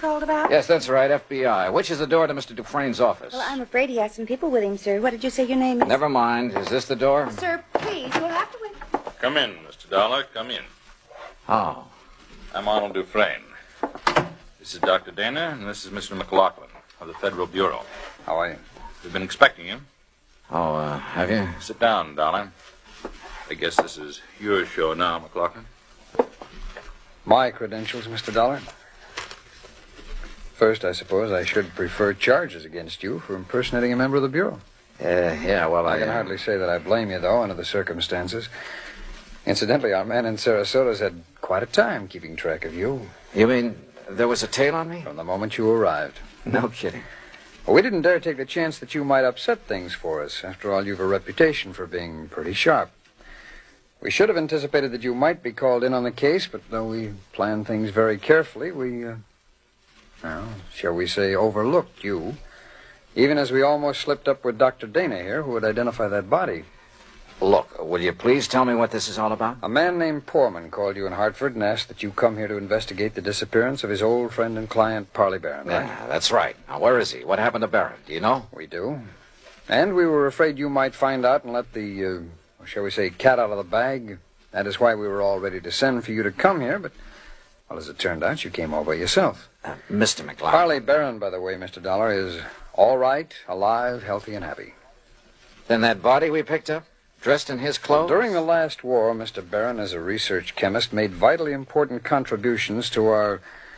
called about? Yes, that's right, FBI. Which is the door to Mr. Dufresne's office? Well, I'm afraid he has some people with him, sir. What did you say your name is? Never mind. Is this the door? Sir, please, you'll have to wait. Come in, Mr. Dollar. Come in. Oh. I'm Arnold Dufresne. This is Dr. Dana, and this is Mr. McLaughlin of the Federal Bureau. How are you? We've been expecting you. Oh, have you? Sit down, Dollar. I guess this is your show now, McLaughlin. My credentials, Mr. Dollar. First, I suppose I should prefer charges against you for impersonating a member of the Bureau. Yeah, well, I can hardly say that I blame you, though, under the circumstances. Incidentally, our man in Sarasota's had quite a time keeping track of you. You mean there was a tail on me? From the moment you arrived. No kidding. Well, we didn't dare take the chance that you might upset things for us. After all, you've a reputation for being pretty sharp. We should have anticipated that you might be called in on the case, but though we planned things very carefully, we, shall we say, overlooked you. Even as we almost slipped up with Dr. Dana here, who would identify that body. Look, will you please tell me what this is all about? A man named Poorman called you in Hartford and asked that you come here to investigate the disappearance of his old friend and client, Parley Barron, right? Yeah, that's right. Now, where is he? What happened to Barron? Do you know? We do. And we were afraid you might find out and let the, shall we say, cat out of the bag. That is why we were all ready to send for you to come here, but, well, as it turned out, you came all by yourself. Mr. McLaughlin. Parley Barron, by the way, Mr. Dollar, is all right, alive, healthy, and happy. Then that body we picked up? Dressed in his clothes? During the last war, Mr. Barron, as a research chemist, made vitally important contributions to our,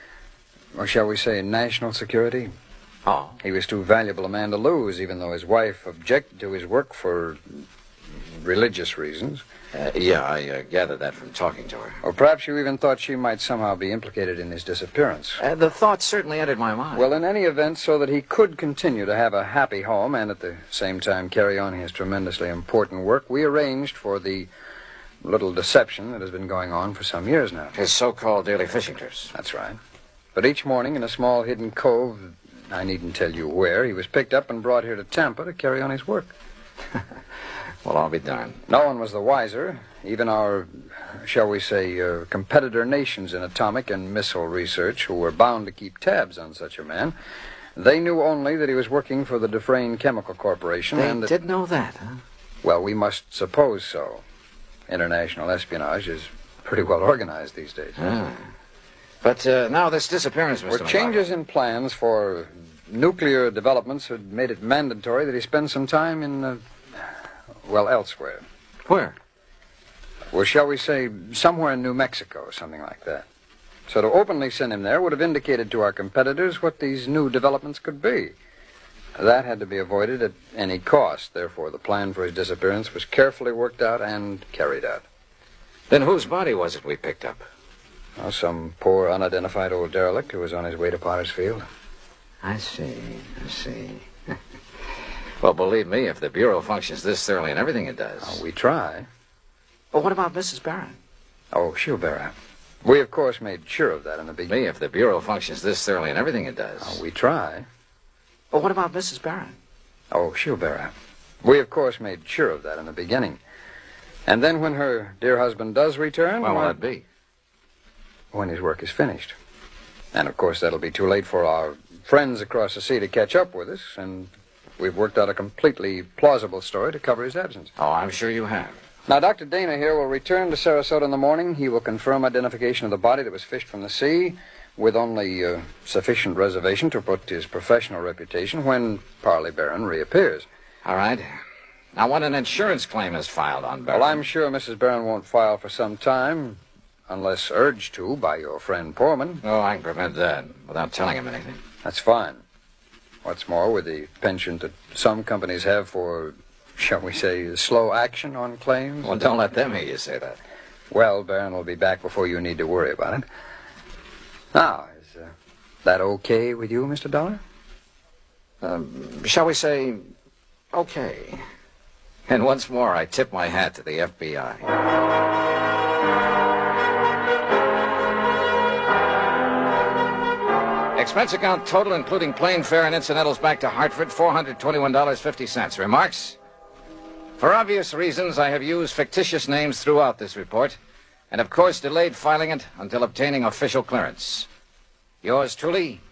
or shall we say, national security. Oh. He was too valuable a man to lose, even though his wife objected to his work for religious reasons. Yeah, I gathered that from talking to her. Or perhaps you even thought she might somehow be implicated in his disappearance. The thought certainly entered my mind. Well, in any event, so that he could continue to have a happy home and at the same time carry on his tremendously important work, we arranged for the little deception that has been going on for some years now. His so-called daily fishing trips. That's right. But each morning in a small hidden cove, I needn't tell you where, he was picked up and brought here to Tampa to carry on his work. Well, I'll be darned. No one was the wiser. Even our, shall we say, competitor nations in atomic and missile research, who were bound to keep tabs on such a man, they knew only that he was working for the Dufresne Chemical Corporation. They did know that, huh? Well, we must suppose so. International espionage is pretty well organized these days. But now this disappearance, Mr. Were changes in plans for nuclear developments had made it mandatory that he spend some time in, elsewhere. Where? Well, shall we say, somewhere in New Mexico or something like that. So to openly send him there would have indicated to our competitors what these new developments could be. That had to be avoided at any cost. Therefore, the plan for his disappearance was carefully worked out and carried out. Then whose body was it we picked up? Well, some poor, unidentified old derelict who was on his way to Potter's Field. I see. Well, believe me, if the Bureau functions this thoroughly in everything it does... Oh, we try. Well, what about Mrs. Barron? Oh, she'll bear out. We, of course, made sure of that in the beginning. Me, if the Bureau functions this thoroughly in everything it does... Oh, we try. Well, what about Mrs. Barron? Oh, she'll bear out. We, of course, made sure of that in the beginning. And then when her dear husband does return... When will that be? When his work is finished. And, of course, that'll be too late for our friends across the sea to catch up with us, and we've worked out a completely plausible story to cover his absence. Oh, I'm sure you have. Now, Dr. Dana here will return to Sarasota in the morning. He will confirm identification of the body that was fished from the sea with only sufficient reservation to protect his professional reputation when Parley Barron reappears. All right. Now, when an insurance claim is filed on Barron... Well, I'm sure Mrs. Barron won't file for some time, unless urged to by your friend Poorman. Oh, I can prevent that without telling him anything. That's fine. What's more, with the penchant that some companies have for, shall we say, slow action on claims... Well, don't let them hear you say that. Well, Barron will be back before you need to worry about it. Now, is that okay with you, Mr. Dollar? Shall we say, okay. And once more, I tip my hat to the FBI. Expense account total, including plane fare and incidentals back to Hartford, $421.50. Remarks? For obvious reasons, I have used fictitious names throughout this report, and of course delayed filing it until obtaining official clearance. Yours truly,